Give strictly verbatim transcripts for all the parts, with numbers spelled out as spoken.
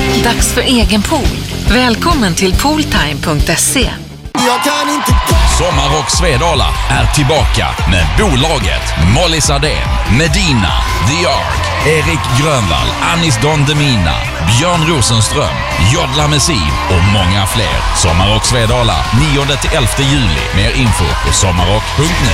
Dags för egen pool. Välkommen till pooltime punkt se. Jag kan inte... Sommarrock Svedala är tillbaka med bolaget Molly Sardén, Medina, The Ark, Erik Grönvall, Anis Don Demina, Björn Rosenström, Jodla Messi och många fler. Sommarrock Svedala nionde till elfte juli. Mer info på sommarrock punkt nu.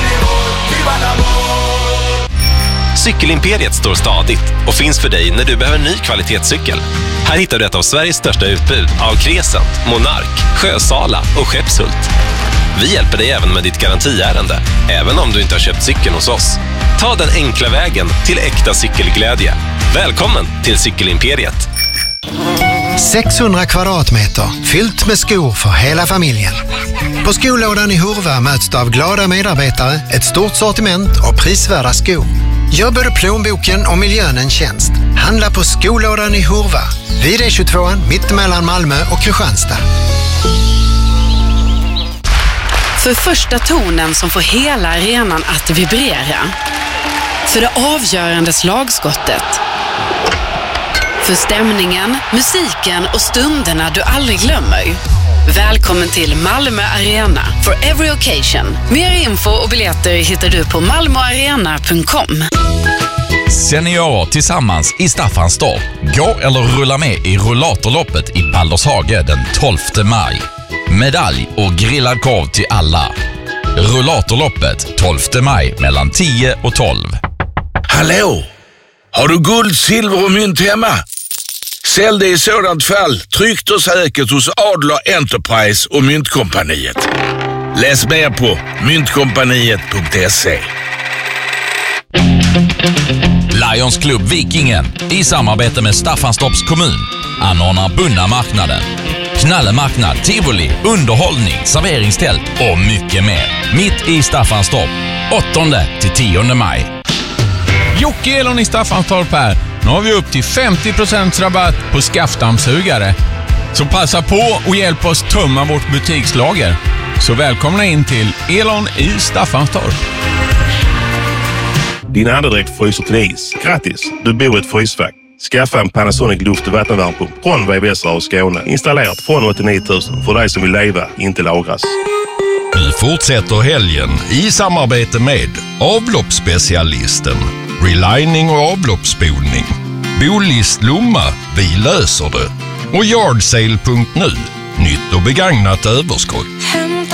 Cykelimperiet står stadigt och finns för dig när du behöver en ny kvalitetscykel. Här hittar du ett av Sveriges största utbud av Crescent, Monark, Sjösala och Skeppshult. Vi hjälper dig även med ditt garantiärende, även om du inte har köpt cykeln hos oss. Ta den enkla vägen till äkta cykelglädje. Välkommen till Cykelimperiet. sexhundra kvadratmeter fyllt med skor för hela familjen. På skolådan i Hurva möts du av glada medarbetare, ett stort sortiment och prisvärda skor. Gör både plånboken och miljön en tjänst. Handla på skolådan i Hurva. Vid E tjugotvå mittemellan Malmö och Kristianstad. För första tonen som får hela arenan att vibrera. För det avgörande slagskottet. För stämningen, musiken och stunderna du aldrig glömmer. Välkommen till Malmö Arena for every occasion. Mer info och biljetter hittar du på malmo arena punkt com. Seniorer tillsammans i Staffanstorp. Gå eller rulla med i rullatorloppet i Baldershage den tolfte maj. Medalj och grillad korv till alla. Rullatorloppet tolfte maj mellan tio och tolv. Hallå! Har du guld, silver och mynt hemma? Sälj det i sådant fall tryggt och säkert hos Adler Enterprise och Myntkompaniet. Läs mer på myntkompaniet punkt se. Lions Club Vikingen i samarbete med Staffanstorps kommun anordnar Bunna-marknaden. Knallemarknad, tivoli, underhållning, serveringstält och mycket mer. Mitt i Staffanstorp, åttonde till tionde maj. Jocke Elon i Staffanstorp här. Nu har vi upp till femtio procent rabatt på skaftdammsugare. Så passa på och hjälp oss tömma vårt butikslager. Så välkomna in till Elon i Staffanstorp. Din andedräkt fryser till is. Grattis, du bor i ett frysfack. Skaffa en Panasonic luft- och vattenvärmepump från V V S och Skåne. Installerat från åttionio tusen för dig som vill leva, inte lagras. Vi fortsätter helgen i samarbete med avloppsspecialisten, relining och avloppsspolning, Bolist Lomma, vi löser det, och Yardsale punkt nu, nytt och begagnat överskott.